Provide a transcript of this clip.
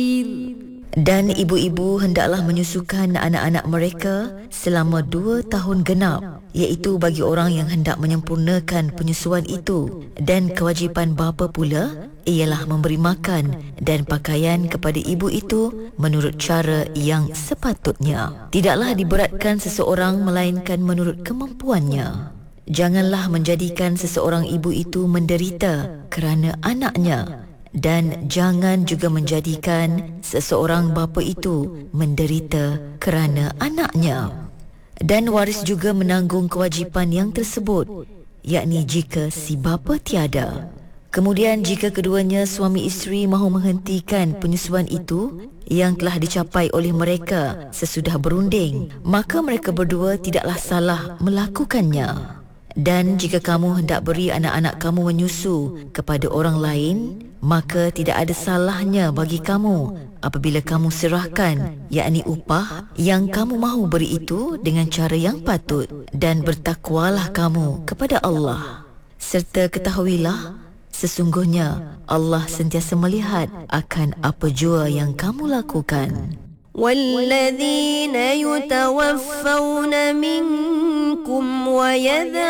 Dan ibu-ibu hendaklah menyusukan anak-anak mereka selama 2 tahun genap, iaitu bagi orang yang hendak menyempurnakan penyusuan itu. Dan kewajipan bapa pula ialah memberi makan dan pakaian kepada ibu itu menurut cara yang sepatutnya. Tidaklah diberatkan seseorang melainkan menurut kemampuannya. Janganlah menjadikan seseorang ibu itu menderita kerana anaknya, dan jangan juga menjadikan seseorang bapa itu menderita kerana anaknya. Dan waris juga menanggung kewajipan yang tersebut, yakni jika si bapa tiada. Kemudian jika keduanya suami isteri mahu menghentikan penyusuan itu yang telah dicapai oleh mereka sesudah berunding, maka mereka berdua tidaklah salah melakukannya. Dan jika kamu hendak beri anak-anak kamu menyusu kepada orang lain, maka tidak ada salahnya bagi kamu apabila kamu serahkan, yakni upah yang kamu mahu beri itu dengan cara yang patut. Dan bertakwalah kamu kepada Allah. Serta ketahuilah, sesungguhnya Allah sentiasa melihat akan apa jua yang kamu lakukan. وَالَّذِينَ يُتَوَفَّوْنَ مِنكُمْ وَيَذَرُونَ